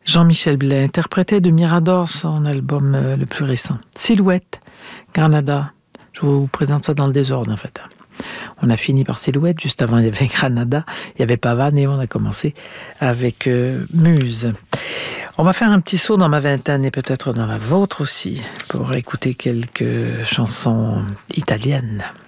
Jean-Michel Blais interprétait de Mirador son album le plus récent. Silhouette, Granada. Je vous présente ça dans le désordre en fait. On a fini par Silhouette, juste avant il y avait Granada, il y avait Pavane et on a commencé avec Muse. On va faire un petit saut dans ma vingtaine et peut-être dans la vôtre aussi pour écouter quelques chansons italiennes.